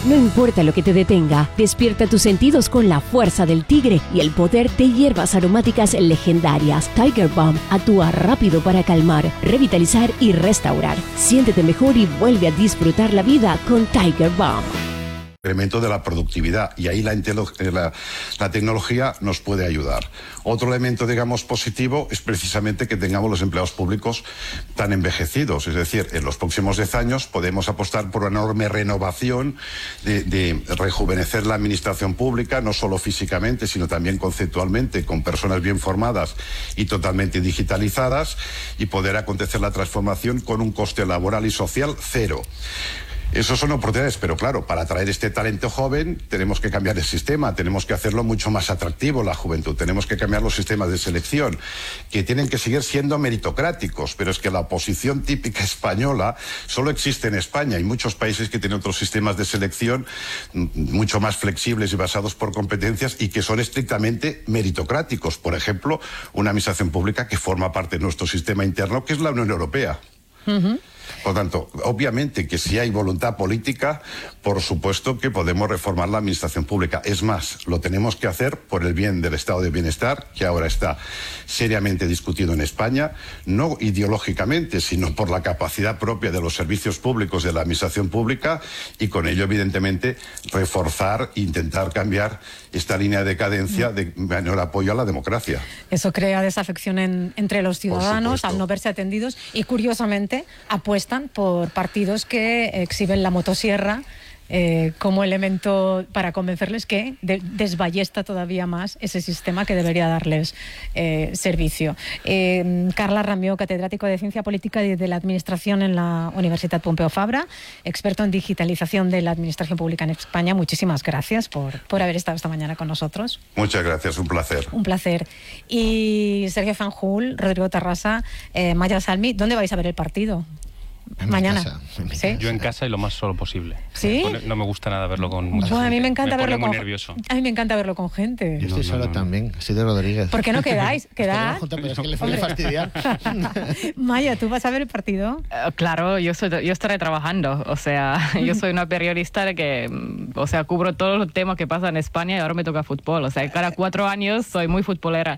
No importa lo que te detenga, despierta tus sentidos con la fuerza del tigre y el poder de hierbas aromáticas legendarias. Tiger Balm actúa rápido para calmar, revitalizar y restaurar. Siéntete mejor y vuelve a disfrutar la vida con Tiger Balm. Elemento de la productividad, y ahí la tecnología nos puede ayudar. Otro elemento, digamos, positivo es precisamente que tengamos los empleados públicos tan envejecidos, es decir, en los próximos 10 años podemos apostar por una enorme renovación de rejuvenecer la administración pública, no solo físicamente, sino también conceptualmente, con personas bien formadas y totalmente digitalizadas, y poder acontecer la transformación con un coste laboral y social cero. Eso son oportunidades, pero claro, para atraer este talento joven tenemos que cambiar el sistema, tenemos que hacerlo mucho más atractivo la juventud, tenemos que cambiar los sistemas de selección, que tienen que seguir siendo meritocráticos, pero es que la oposición típica española solo existe en España. Hay muchos países que tienen otros sistemas de selección mucho más flexibles y basados por competencias y que son estrictamente meritocráticos. Por ejemplo, una administración pública que forma parte de nuestro sistema interno, que es la Unión Europea. Por tanto, obviamente que si hay voluntad política, por supuesto que podemos reformar la administración pública. Es más, lo tenemos que hacer por el bien del estado de bienestar, que ahora está seriamente discutido en España, no ideológicamente, sino por la capacidad propia de los servicios públicos de la administración pública, y con ello, evidentemente, reforzar e intentar cambiar esta línea de decadencia de menor apoyo a la democracia. Eso crea desafección entre los ciudadanos al no verse atendidos y, curiosamente, apuestan por partidos que exhiben la motosierra como elemento para convencerles que desballesta todavía más ese sistema que debería darles servicio. Carles Ramió, catedrático de Ciencia Política y de la Administración en la Universitat Pompeu Fabra, experto en digitalización de la administración pública en España. Muchísimas gracias por haber estado esta mañana con nosotros. Muchas gracias, un placer. Un placer. Y Sergio Fanjul, Rodrigo Tarrasa, Maya Salmi, ¿dónde vais a ver el partido? Mañana. ¿Sí? Yo en casa y lo más solo posible. ¿Sí? No me gusta nada verlo con mucha gente. A mí me encanta verlo muy nervioso. A mí me encanta verlo con gente. Yo estoy solo también, soy de Rodríguez. ¿Por qué no quedáis? ¿Quedad? Pero es que le suele fastidiar. Maya, ¿tú vas a ver el partido? Claro, yo estaré trabajando. O sea, yo soy una periodista que, o sea, cubro todos los temas que pasan en España y ahora me toca fútbol. O sea, cada 4 años soy muy futbolera.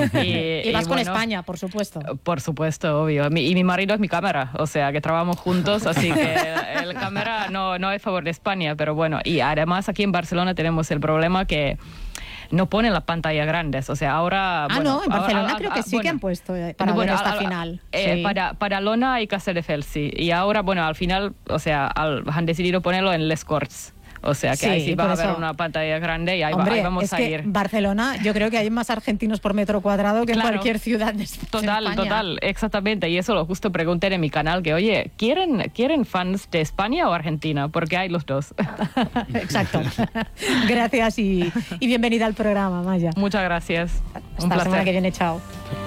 Y vas con España, por supuesto. Por supuesto, obvio. Y mi marido es mi cámara, o sea, que trabajamos juntos, así que el cámara no es a favor de España, pero bueno. Y además aquí en Barcelona tenemos el problema que no ponen las pantallas grandes, o sea, ahora... no, en Barcelona creo que sí que han puesto para ver esta final. Sí. Para Lona y Castelldefels, sí. Y ahora, bueno, al final, o sea, han decidido ponerlo en Les Corts. O sea, que ahí sí va a haber una pantalla grande y ahí vamos a ir. Barcelona, yo creo que hay más argentinos por metro cuadrado que en cualquier ciudad de España. Total, exactamente. Y eso lo justo pregunté en mi canal, que oye, ¿quieren fans de España o Argentina? Porque hay los dos. Exacto. Gracias y bienvenida al programa, Maya. Muchas gracias. Hasta la semana que viene, chao.